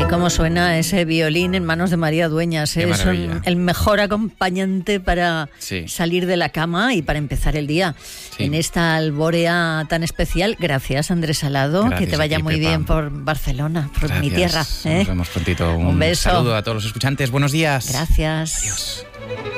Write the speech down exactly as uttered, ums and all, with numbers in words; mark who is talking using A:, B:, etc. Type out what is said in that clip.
A: Cómo suena ese violín en manos de María Dueñas.
B: Qué
A: es un, el mejor acompañante para
B: sí.
A: salir de la cama y para empezar el día sí. en esta albórea tan especial. Gracias, Andrés Salado.
B: Gracias,
A: que te vaya
B: ti,
A: muy
B: Pepa.
A: bien por Barcelona, por
B: Gracias.
A: mi tierra. ¿eh?
B: Nos vemos prontito. Un,
A: un beso.
B: Saludo a todos los escuchantes. Buenos días.
A: Gracias.
B: Adiós.